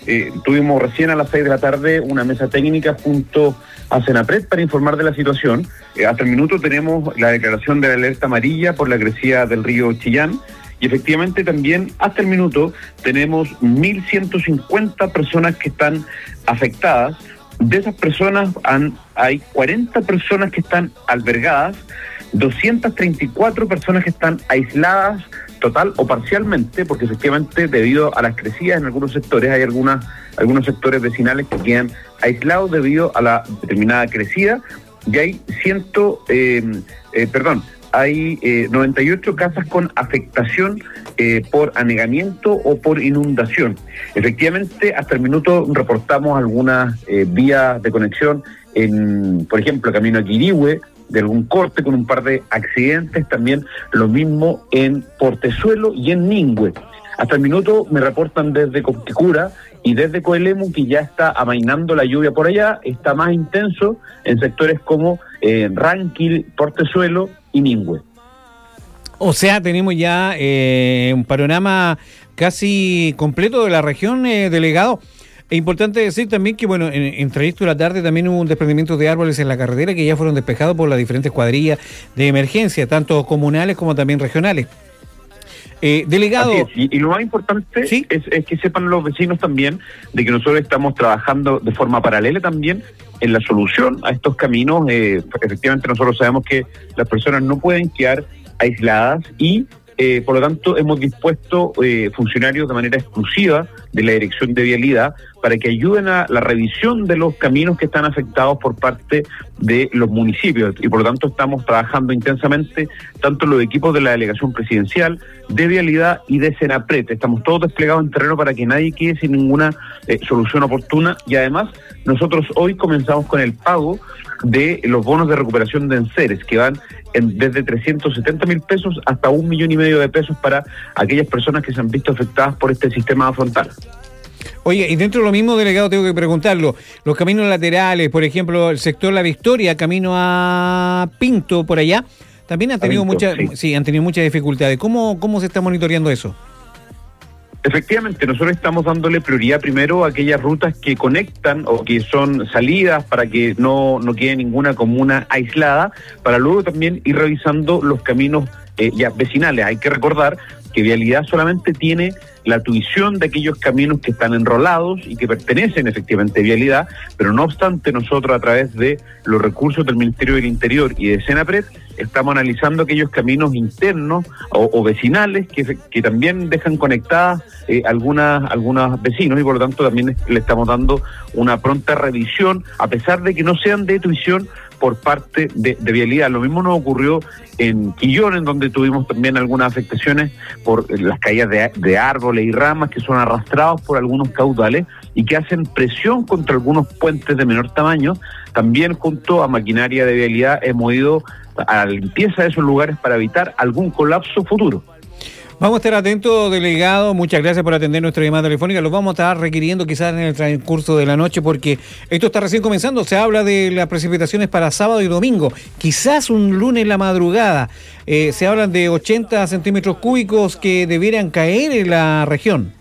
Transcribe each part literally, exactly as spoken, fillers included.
eh, tuvimos recién a las seis de la tarde una mesa técnica junto a Senapred para informar de la situación. Eh, hasta el minuto tenemos la declaración de la alerta amarilla por la crecida del río Chillán. Y efectivamente también hasta el minuto tenemos mil ciento cincuenta personas que están afectadas. De esas personas han, hay cuarenta personas que están albergadas, doscientas treinta y cuatro personas que están aisladas total o parcialmente, porque efectivamente debido a las crecidas en algunos sectores hay algunas, algunos sectores vecinales que quedan aislados debido a la determinada crecida, y hay ciento, eh, eh, perdón, hay eh, noventa y ocho casas con afectación eh, por anegamiento o por inundación. Efectivamente, hasta el minuto reportamos algunas eh, vías de conexión en, por ejemplo, camino a Quirihue, de algún corte con un par de accidentes, también lo mismo en Portezuelo y en Ningüe. Hasta el minuto me reportan desde Copticura y desde Coelemu que ya está amainando la lluvia por allá, está más intenso en sectores como eh, Ranquil, Portezuelo y Ningüe. O sea, tenemos ya eh, un panorama casi completo de la región, eh, delegado. Es importante decir también que, bueno, en, en trayecto de la tarde también hubo un desprendimiento de árboles en la carretera que ya fueron despejados por las diferentes cuadrillas de emergencia, tanto comunales como también regionales. Eh, delegado... Es, y, y lo más importante ¿Sí? es, es que sepan los vecinos también de que nosotros estamos trabajando de forma paralela también en la solución a estos caminos. Eh, efectivamente nosotros sabemos que las personas no pueden quedar aisladas y eh, por lo tanto hemos dispuesto eh, funcionarios de manera exclusiva de la Dirección de Vialidad para que ayuden a la revisión de los caminos que están afectados por parte de los municipios, y por lo tanto estamos trabajando intensamente tanto los equipos de la Delegación Presidencial, de Vialidad y de Senapred. Estamos todos desplegados en terreno para que nadie quede sin ninguna eh, solución oportuna, y además nosotros hoy comenzamos con el pago de los bonos de recuperación de enseres, que van en, desde trescientos setenta mil pesos hasta un millón y medio de pesos para aquellas personas que se han visto afectadas por este sistema frontal. Oye, y dentro de lo mismo, delegado, tengo que preguntarlo, los caminos laterales, por ejemplo, el sector La Victoria, camino a Pinto, por allá, también han tenido muchas, sí. sí, han tenido muchas dificultades. ¿Cómo, cómo se está monitoreando eso? Efectivamente, nosotros estamos dándole prioridad primero a aquellas rutas que conectan o que son salidas para que no, no quede ninguna comuna aislada, para luego también ir revisando los caminos eh, ya vecinales. Hay que recordar que Vialidad solamente tiene la tuición de aquellos caminos que están enrolados y que pertenecen efectivamente a Vialidad, pero no obstante nosotros a través de los recursos del Ministerio del Interior y de Senapred estamos analizando aquellos caminos internos o, o vecinales que, que también dejan conectadas eh, algunas algunos vecinos, y por lo tanto también le estamos dando una pronta revisión a pesar de que no sean de tuición por parte de, de Vialidad. Lo mismo nos ocurrió en Quillón, en donde tuvimos también algunas afectaciones por las caídas de, de árboles y ramas que son arrastrados por algunos caudales y que hacen presión contra algunos puentes de menor tamaño. También junto a maquinaria de Vialidad hemos ido a la limpieza de esos lugares para evitar algún colapso futuro. Vamos a estar atentos, delegado. Muchas gracias por atender nuestra llamada telefónica. Los vamos a estar requiriendo quizás en el transcurso de la noche porque esto está recién comenzando. Se habla de las precipitaciones para sábado y domingo. Quizás un lunes en la madrugada. Eh, se hablan de ochenta centímetros cúbicos que debieran caer en la región.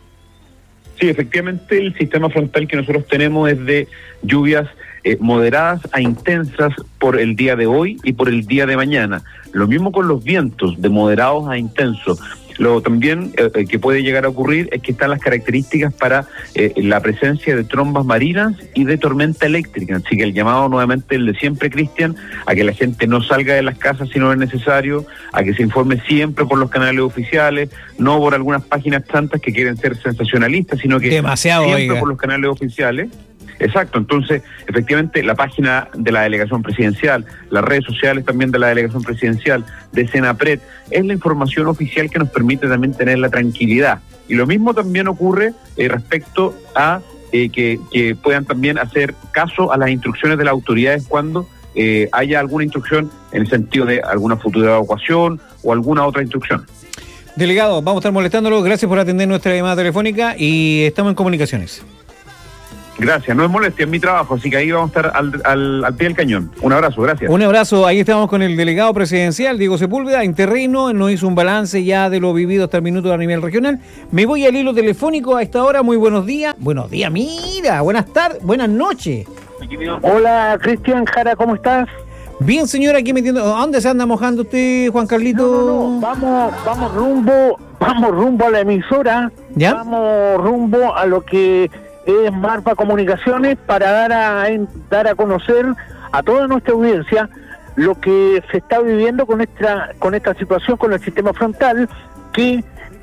Sí, efectivamente el sistema frontal que nosotros tenemos es de lluvias eh, moderadas a intensas por el día de hoy y por el día de mañana. Lo mismo con los vientos, de moderados a intensos. Lo también eh, que puede llegar a ocurrir es que están las características para eh, la presencia de trombas marinas y de tormenta eléctrica. Así que el llamado nuevamente el de siempre, Cristian, a que la gente no salga de las casas si no es necesario, a que se informe siempre por los canales oficiales, no por algunas páginas tantas que quieren ser sensacionalistas, sino que Demasiado, siempre oiga. por los canales oficiales. Exacto, entonces efectivamente la página de la Delegación Presidencial, las redes sociales también de la Delegación Presidencial, de Senapred, es la información oficial que nos permite también tener la tranquilidad. Y lo mismo también ocurre eh, respecto a eh, que, que puedan también hacer caso a las instrucciones de las autoridades cuando eh, haya alguna instrucción en el sentido de alguna futura evacuación o alguna otra instrucción. Delegado, vamos a estar molestándolo. Gracias por atender nuestra llamada telefónica y estamos en comunicaciones. Gracias, no es molestia, es mi trabajo, así que ahí vamos a estar al, al, al pie del cañón. Un abrazo, gracias. Un abrazo, ahí estamos con el delegado presidencial, Diego Sepúlveda, en terreno, nos hizo un balance ya de lo vivido hasta el minuto a nivel regional. Me voy al hilo telefónico a esta hora, muy buenos días. Buenos días, mira, buenas tardes, buenas noches. Hola, Cristian Jara, ¿cómo estás? Bien, señora, aquí metiendo. ¿A dónde se anda mojando usted, Juan Carlito? No, no, no. Vamos, vamos rumbo, vamos rumbo a la emisora. ¿Ya? Vamos rumbo a lo que es Marfa Comunicaciones para dar a dar a conocer a toda nuestra audiencia lo que se está viviendo con esta con esta situación con el sistema frontal que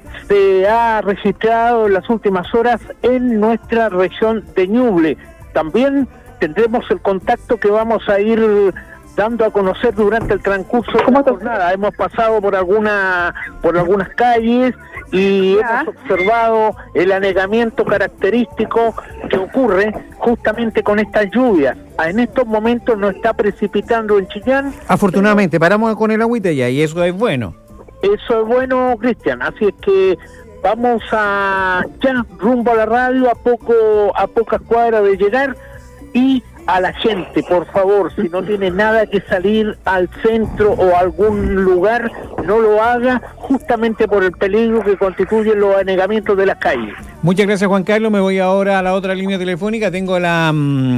se ha registrado en las últimas horas en nuestra región de Ñuble. También tendremos el contacto que vamos a ir dando a conocer durante el transcurso de la jornada. Hemos pasado por alguna por algunas calles y ya. hemos observado el anegamiento característico que ocurre justamente con estas lluvias. En estos momentos no está precipitando en Chillán. Afortunadamente, paramos con el agüita ya y eso es bueno. Eso es bueno, Cristian. Así es que vamos a ya rumbo a la radio, a poco a pocas cuadras de llegar. Y a la gente, por favor, si no tiene nada que salir al centro o a algún lugar, no lo haga, justamente por el peligro que constituyen los anegamientos de las calles. Muchas gracias, Juan Carlos. Me voy ahora a la otra línea telefónica. Tengo a la mm,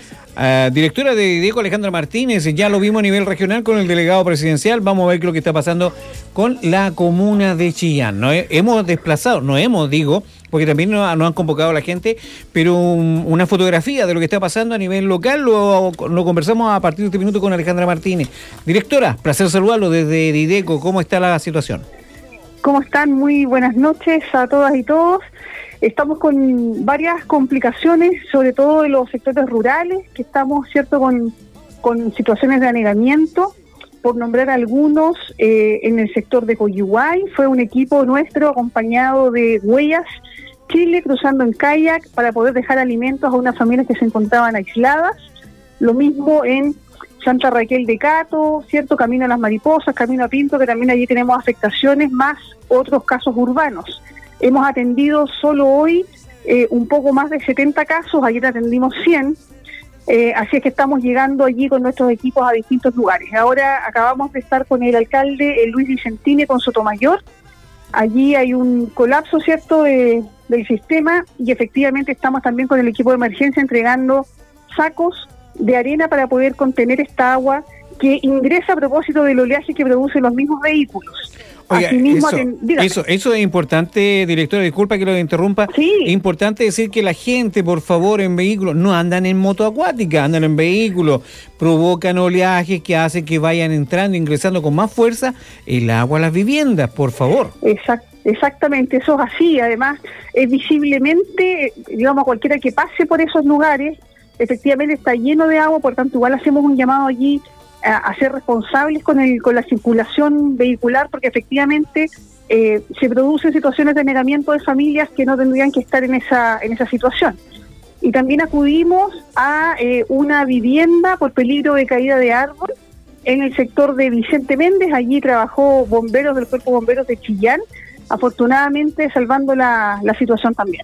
uh, directora de IDECO, Alejandra Martínez. Ya lo vimos a nivel regional con el delegado presidencial. Vamos a ver lo que está pasando con la comuna de Chillán. ¿No? Hemos desplazado, no hemos, digo, porque también nos, nos han convocado a la gente, pero un, una fotografía de lo que está pasando a nivel local lo, lo conversamos a partir de este minuto con Alejandra Martínez. Directora, placer saludarlo desde IDECO. ¿Cómo está la situación? ¿Cómo están? Muy buenas noches a todas y todos. Estamos con varias complicaciones, sobre todo en los sectores rurales, que estamos, cierto, con, con situaciones de anegamiento. Por nombrar algunos, eh, en el sector de Coyhuay, fue un equipo nuestro acompañado de Huellas Chile cruzando en kayak para poder dejar alimentos a unas familias que se encontraban aisladas. Lo mismo en Santa Raquel de Cato, cierto, camino a las Mariposas, camino a Pinto, que también allí tenemos afectaciones, más otros casos urbanos. Hemos atendido solo hoy eh, un poco más de setenta casos, ayer atendimos cien. Eh, así es que estamos llegando allí con nuestros equipos a distintos lugares. Ahora acabamos de estar con el alcalde, el Luis Vicentini, con Sotomayor. Allí hay un colapso, ¿cierto?, de, del sistema, y efectivamente estamos también con el equipo de emergencia entregando sacos de arena para poder contener esta agua que ingresa a propósito del oleaje que producen los mismos vehículos. Oiga, Asimismo, eso, aten- eso, eso es importante, directora, disculpa que lo interrumpa. Sí. Es importante decir que la gente, por favor, en vehículos, no andan en moto acuática, andan en vehículos, provocan oleajes que hacen que vayan entrando, ingresando con más fuerza el agua a las viviendas, por favor. Exact, exactamente, eso es así. Además, es visiblemente, digamos, cualquiera que pase por esos lugares, efectivamente está lleno de agua, por tanto, igual hacemos un llamado allí a, a ser responsables con el con la circulación vehicular, porque efectivamente eh, se producen situaciones de anegamiento de familias que no tendrían que estar en esa en esa situación. Y también acudimos a eh, una vivienda por peligro de caída de árbol en el sector de Vicente Méndez. Allí trabajó bomberos del Cuerpo de Bomberos de Chillán, afortunadamente salvando la, la situación también.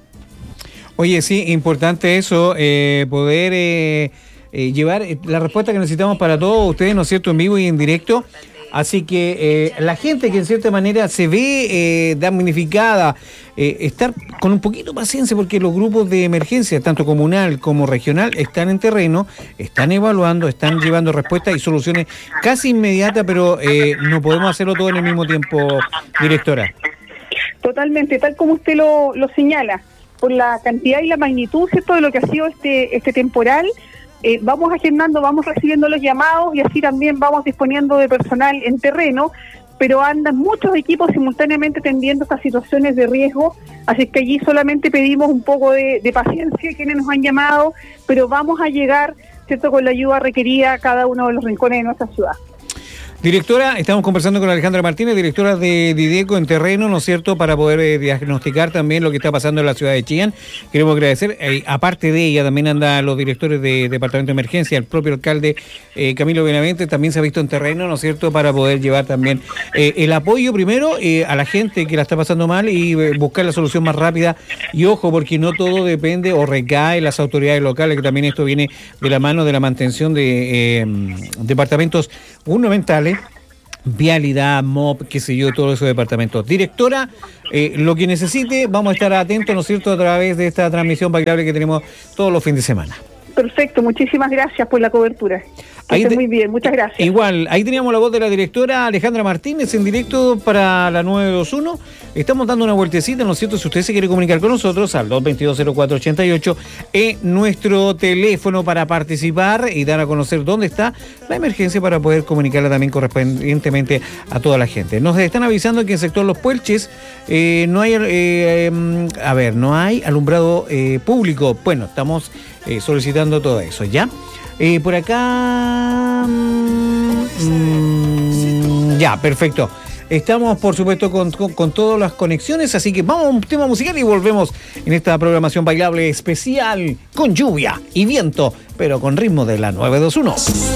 Oye, sí, importante eso, eh, poder eh, eh, llevar la respuesta que necesitamos para todos ustedes, ¿no es cierto?, en vivo y en directo. Así que eh, la gente que en cierta manera se ve eh, damnificada, eh, estar con un poquito de paciencia, porque los grupos de emergencia, tanto comunal como regional, están en terreno, están evaluando, están llevando respuestas y soluciones casi inmediatas, pero eh, no podemos hacerlo todo en el mismo tiempo, directora. Totalmente, tal como usted lo, lo señala, por la cantidad y la magnitud, ¿cierto?, de lo que ha sido este este temporal, eh, vamos agendando, vamos recibiendo los llamados y así también vamos disponiendo de personal en terreno, pero andan muchos equipos simultáneamente atendiendo estas situaciones de riesgo, así que allí solamente pedimos un poco de, de paciencia a quienes nos han llamado, pero vamos a llegar, ¿cierto?, con la ayuda requerida a cada uno de los rincones de nuestra ciudad. Directora, estamos conversando con Alejandra Martínez, directora de Dideco en terreno, ¿no es cierto?, para poder eh, diagnosticar también lo que está pasando en la ciudad de Chillán. Queremos agradecer, eh, aparte de ella, también andan los directores de Departamento de Emergencia, el propio alcalde eh, Camilo Benavente, también se ha visto en terreno, ¿no es cierto?, para poder llevar también eh, el apoyo primero eh, a la gente que la está pasando mal y eh, buscar la solución más rápida. Y ojo, porque no todo depende o recae en las autoridades locales, que también esto viene de la mano de la mantención de eh, departamentos fundamentales, vialidad, M O P, qué sé yo, todos esos departamentos. Directora, eh, lo que necesite, vamos a estar atentos, ¿no es cierto?, a través de esta transmisión bailable que tenemos todos los fines de semana. Perfecto, muchísimas gracias por la cobertura. Ahí te, muy bien, muchas gracias. Igual, ahí teníamos la voz de la directora Alejandra Martínez en directo para la nueve dos uno. Estamos dando una vueltecita, ¿no es cierto? Si usted se quiere comunicar con nosotros al dos veintidós cero cuatro ochenta y ocho, es nuestro teléfono para participar y dar a conocer dónde está la emergencia para poder comunicarla también correspondientemente a toda la gente. Nos están avisando que en el sector Los Puelches eh, no hay, eh, a ver, no hay alumbrado eh, público. Bueno, estamos eh, solicitando todo eso, ¿ya? Eh, por acá... Mmm, ya, perfecto. Estamos, por supuesto, con, con, con todas las conexiones, así que vamos a un tema musical y volvemos en esta programación bailable especial con lluvia y viento, pero con ritmo de la nueve dos uno.